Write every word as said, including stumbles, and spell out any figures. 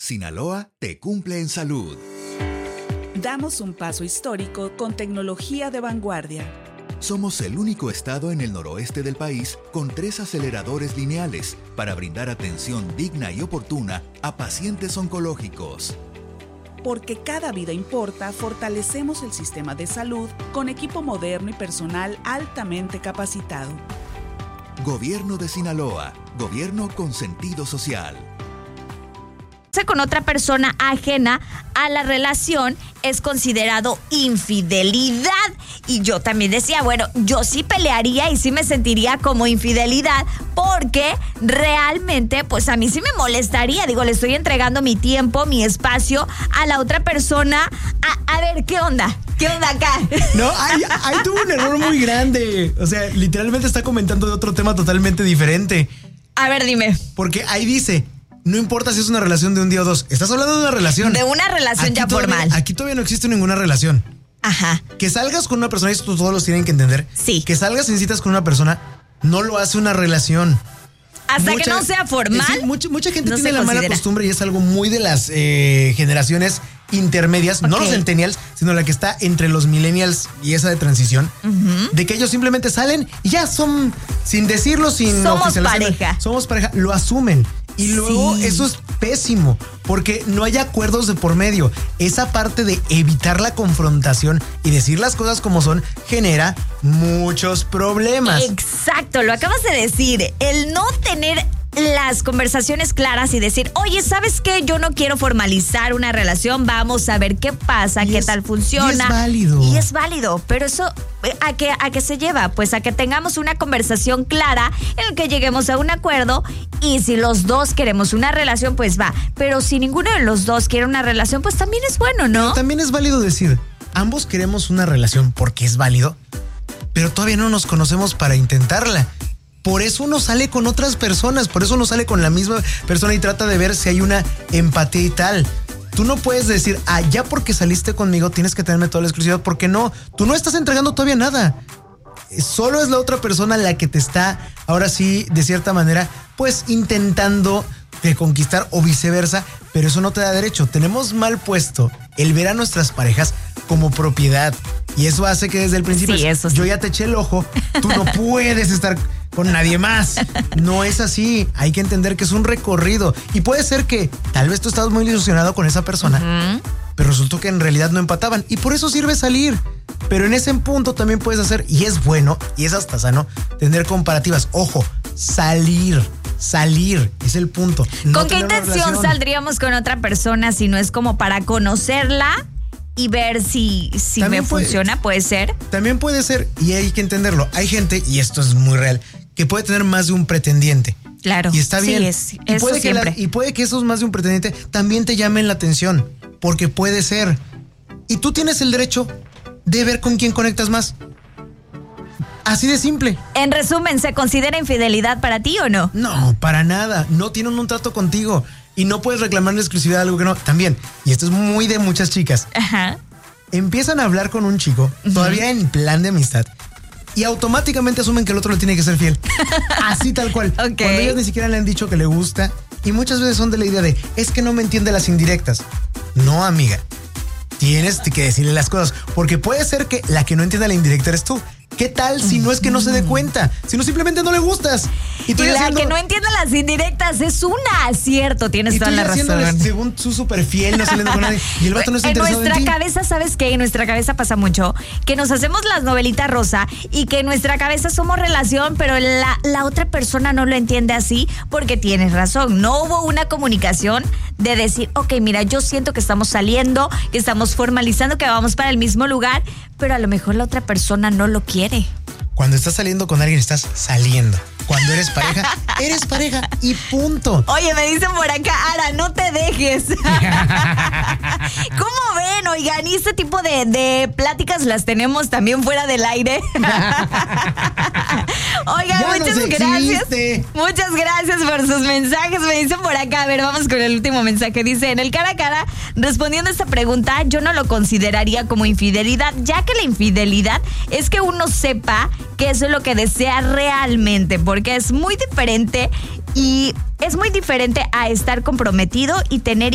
Sinaloa te cumple en salud. Damos un paso histórico con tecnología de vanguardia. Somos el único estado en el noroeste del país con tres aceleradores lineales para brindar atención digna y oportuna a pacientes oncológicos. Porque cada vida importa, fortalecemos el sistema de salud con equipo moderno y personal altamente capacitado. Gobierno de Sinaloa, gobierno con sentido social. Con otra persona ajena a la relación es considerado infidelidad. Y yo también decía, bueno, yo sí pelearía y sí me sentiría como infidelidad, porque realmente pues a mí sí me molestaría. Digo, le estoy entregando mi tiempo, mi espacio a la otra persona. A, a ver, ¿qué onda? ¿Qué onda acá? No, ahí, ahí tuvo un error muy grande. O sea, literalmente está comentando de otro tema totalmente diferente. A ver, dime. Porque ahí dice, no importa si es una relación de un día o dos. Estás hablando de una relación. De una relación aquí ya todavía, formal. Aquí todavía no existe ninguna relación. Ajá. Que salgas con una persona, y esto todos los tienen que entender. Sí. Que salgas en citas con una persona no lo hace una relación. Hasta mucha, que no sea formal. Es, mucha, mucha gente no tiene la considera. mala costumbre, y es algo muy de las eh, generaciones intermedias, okay. No los centennials, sino la que está entre los millennials y esa de transición, uh-huh. De que ellos simplemente salen y ya son, sin decirlo, sin somos pareja. Somos pareja, lo asumen. Y luego sí. Eso es pésimo, porque no hay acuerdos de por medio. Esa parte de evitar la confrontación y decir las cosas como son genera muchos problemas. Exacto, lo acabas de decir. El no tener las conversaciones claras y decir, oye, ¿sabes qué? Yo no quiero formalizar una relación, vamos a ver qué pasa, y qué es, tal funciona. Y es válido. Y es válido, pero eso, ¿a qué, a qué se lleva? Pues a que tengamos una conversación clara en la que lleguemos a un acuerdo, y si los dos queremos una relación, pues va. Pero si ninguno de los dos quiere una relación, pues también es bueno, ¿no? Pero también es válido decir, ambos queremos una relación porque es válido, pero todavía no nos conocemos para intentarla. Por eso uno sale con otras personas, por eso uno sale con la misma persona y trata de ver si hay una empatía y tal. Tú no puedes decir, ah, ya porque saliste conmigo tienes que tenerme toda la exclusividad, porque no, tú no estás entregando todavía nada. Solo es la otra persona la que te está, ahora sí, de cierta manera, pues intentando de conquistar o viceversa, pero eso no te da derecho. Tenemos mal puesto el ver a nuestras parejas como propiedad, y eso hace que desde el principio sí, eso sí. Yo ya te eché el ojo, tú no puedes estar con nadie más. No es así. Hay que entender que es un recorrido, y puede ser que tal vez tú estabas muy ilusionado con esa persona, uh-huh. Pero resultó que en realidad no empataban, y por eso sirve salir. Pero en ese punto también puedes hacer, y es bueno, y es hasta sano, tener comparativas. Ojo, salir. Salir es el punto. No ¿Con qué intención saldríamos con otra persona si no es como para conocerla y ver si, si me puede, funciona? Puede ser. También puede ser, y hay que entenderlo. Hay gente, y esto es muy real, que puede tener más de un pretendiente. Claro. Y está bien. Sí, es, y, eso puede que siempre. la, y puede que esos más de un pretendiente también te llamen la atención, porque puede ser. Y tú tienes el derecho de ver con quién conectas más. Así de simple. En resumen, ¿se considera infidelidad para ti o no? No, para nada. No tienen un trato contigo y no puedes reclamar la exclusividad de algo que no. También, y esto es muy de muchas chicas, ajá, empiezan a hablar con un chico, uh-huh. Todavía en plan de amistad, y automáticamente asumen que el otro le tiene que ser fiel. Así tal cual. Okay. Cuando ellos ni siquiera le han dicho que le gusta, y muchas veces son de la idea de, es que no me entiende las indirectas. No, amiga. Tienes que decirle las cosas, porque puede ser que la que no entienda la indirecta eres tú. ¿Qué tal si no es que no se dé cuenta? Si no, simplemente no le gustas. Y, tú y la haciendo... que no entiende las indirectas es una. Cierto, tienes toda la razón. Según su súper fiel, no saliendo con nadie. Y el vato no está en interesado en nuestra ti. cabeza, ¿sabes qué? En nuestra cabeza pasa mucho que nos hacemos las novelitas rosa y que en nuestra cabeza somos relación, pero la, la otra persona no lo entiende así, porque tienes razón. No hubo una comunicación de decir, ok, mira, yo siento que estamos saliendo, que estamos formalizando, que vamos para el mismo lugar, pero a lo mejor la otra persona no lo quiere. Cuando estás saliendo con alguien, estás saliendo. Cuando eres pareja, eres pareja y punto. Oye, me dicen por acá, Ara, no te dejes. ¿Cómo ven? Oigan, y este tipo de, de pláticas las tenemos también fuera del aire. Oigan, ya muchas nos gracias. existe. Muchas gracias por sus mensajes. Me dicen por acá, a ver, vamos con el último mensaje. Dice, en el cara a cara, respondiendo a esta pregunta, yo no lo consideraría como infidelidad, ya que la infidelidad es que uno sepa qué es lo que desea realmente, porque es muy diferente y es muy diferente a estar comprometido y tener